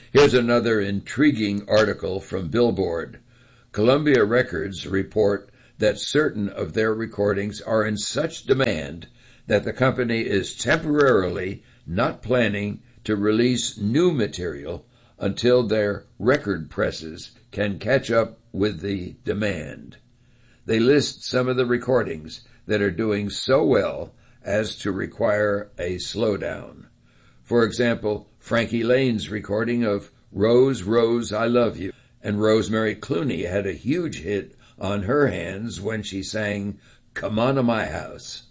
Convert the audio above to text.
Here's another intriguing article from Billboard. Columbia Records report that certain of their recordings are in such demand that the company is temporarily not planning to release new material until their record presses can catch up with the demand. They list some of the recordings that are doing so well as to require a slowdown. For example, Frankie Lane's recording of Rose, Rose, I Love You, and Rosemary Clooney had a huge hit on her hands when she sang Come On to My House.